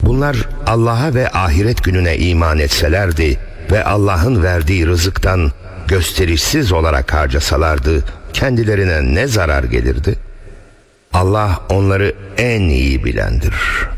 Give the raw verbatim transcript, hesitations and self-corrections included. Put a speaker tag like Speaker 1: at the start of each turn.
Speaker 1: Bunlar Allah'a ve ahiret gününe iman etselerdi ve Allah'ın verdiği rızıktan gösterişsiz olarak harcasalardı kendilerine ne zarar gelirdi? Allah onları en iyi bilendir.